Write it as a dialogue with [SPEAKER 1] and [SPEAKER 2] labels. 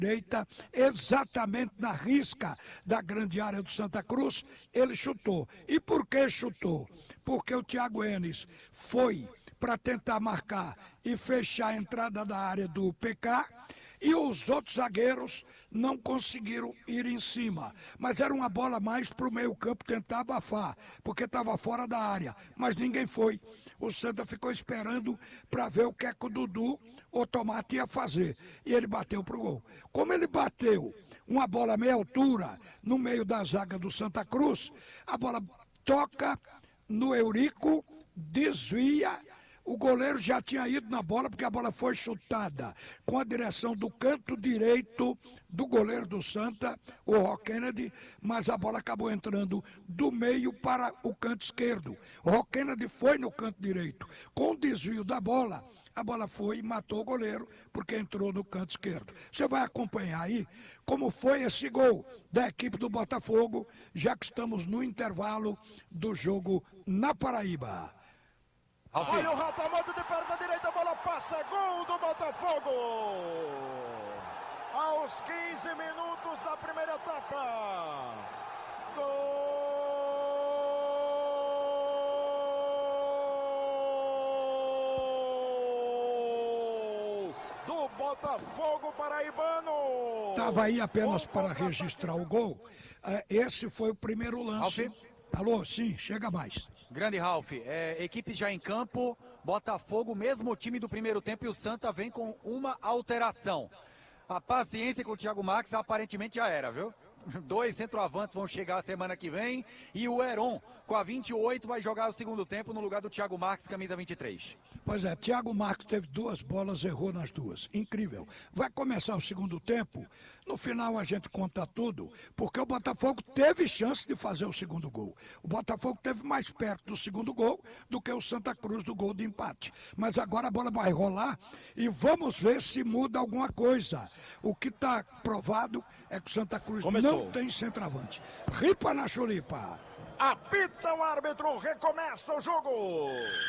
[SPEAKER 1] direita, exatamente na risca da grande área do Santa Cruz, ele chutou. E por que chutou? Porque o Thiago Enes foi para tentar marcar e fechar a entrada da área do PK, e os outros zagueiros não conseguiram ir em cima. Mas era uma bola mais para o meio campo tentar abafar, porque estava fora da área, mas ninguém foi. O Santa ficou esperando para ver o que é que o Dudu ou Tomate ia fazer, e ele bateu pro gol. Como ele bateu uma bola meia altura no meio da zaga do Santa Cruz, a bola toca no Eurico, desvia. O goleiro já tinha ido na bola, porque a bola foi chutada com a direção do canto direito do goleiro do Santa, o Rock Kennedy, mas a bola acabou entrando do meio para o canto esquerdo. O Rock Kennedy foi no canto direito. Com o desvio da bola, a bola foi e matou o goleiro, porque entrou no canto esquerdo. Você vai acompanhar aí como foi esse gol da equipe do Botafogo, já que estamos no intervalo do jogo na Paraíba.
[SPEAKER 2] Olha o Ratamodo de perna direita, a bola passa, gol do Botafogo! Aos 15 minutos da primeira etapa. Gol do Botafogo paraibano!
[SPEAKER 1] Estava aí apenas para registrar o gol. Esse foi o primeiro lance. Alô, sim, chega mais.
[SPEAKER 3] Grande Ralf, equipes já em campo, Botafogo, mesmo time do primeiro tempo, e o Santa vem com uma alteração. A paciência com o Thiago Max aparentemente já era, viu? 2 centroavantes vão chegar a semana que vem e o Heron, com a 28, vai jogar o segundo tempo no lugar do Thiago Marques, camisa 23.
[SPEAKER 1] Pois é, Thiago Marques teve 2 bolas, errou nas 2. Incrível. Vai começar o segundo tempo, no final a gente conta tudo, porque o Botafogo teve chance de fazer o segundo gol. O Botafogo teve mais perto do segundo gol do que o Santa Cruz do gol de empate. Mas agora a bola vai rolar e vamos ver se muda alguma coisa. O que está provado é que o Santa Cruz não tem centroavante. Ripa na chulipa.
[SPEAKER 2] Apita o árbitro, recomeça o jogo.